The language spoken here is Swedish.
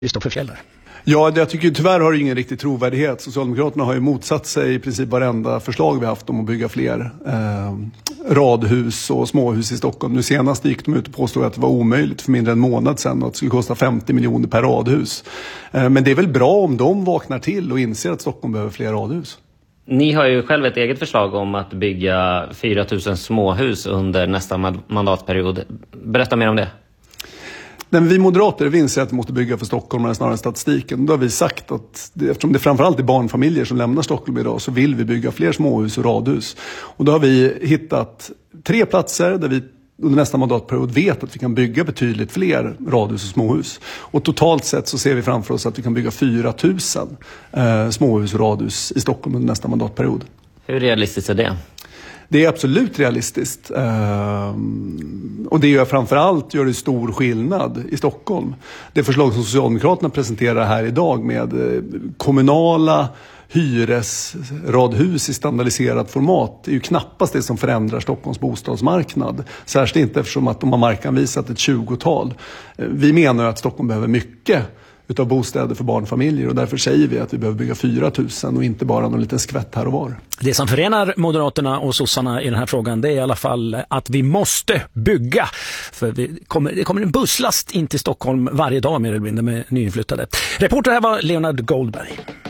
står för fjäll där. Ja, jag tycker tyvärr har det ingen riktig trovärdighet. Socialdemokraterna har ju motsatt sig i princip varenda förslag vi haft om att bygga fler radhus och småhus i Stockholm. Nu senast gick de ut och påstod att det var omöjligt för mindre än en månad sedan och att det skulle kosta 50 miljoner per radhus. Men det är väl bra om de vaknar till och inser att Stockholm behöver fler radhus. Ni har ju själv ett eget förslag om att bygga 4 000 småhus under nästa mandatperiod. Berätta mer om det. Men vi moderater vi inser att vi måste bygga för Stockholm snarare än statistiken. Då har vi sagt att eftersom det framförallt är barnfamiljer som lämnar Stockholm idag så vill vi bygga fler småhus och radhus. Och då har vi hittat 3 platser där vi under nästa mandatperiod vet att vi kan bygga betydligt fler radhus och småhus. Och totalt sett så ser vi framför oss att vi kan bygga 4 000 småhus och radhus i Stockholm under nästa mandatperiod. Hur realistiskt är det? Det är absolut realistiskt. Och det gör framförallt gör det stor skillnad i Stockholm. Det förslag som Socialdemokraterna presenterar här idag med kommunala hyresradhus i standardiserat format är ju knappast det som förändrar Stockholms bostadsmarknad. Särskilt inte eftersom att de har markanvisat ett 20-tal. Vi menar att Stockholm behöver mycket utav bostäder för barnfamiljer och därför säger vi att vi behöver bygga 4 000 och inte bara någon liten skvätt här och var. Det som förenar Moderaterna och sossarna i den här frågan det är i alla fall att vi måste bygga. För det kommer en busslast in till Stockholm varje dag mer eller mindre med nyinflyttade. Reporter här var Leonard Goldberg.